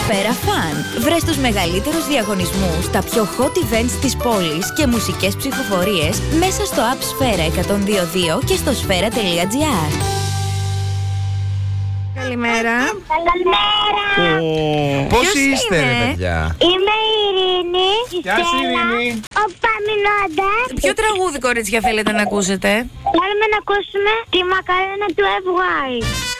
Σφαίρα Fun. Βρες τους μεγαλύτερους διαγωνισμούς, τα πιο hot events της πόλης και μουσικές ψηφοφορίες μέσα στο app Σφαίρα 102.2 και στο sfera.gr. Καλημέρα. Καλημέρα. Πώς είστε, ρε παιδιά? Είμαι η Ειρήνη. Γεια σου, Ειρήνη. Ο Παμινώντας. Ποιο τραγούδι, κορίτσια, θέλετε να ακούσετε? Θέλουμε να ακούσουμε τη μακαρένα του FY.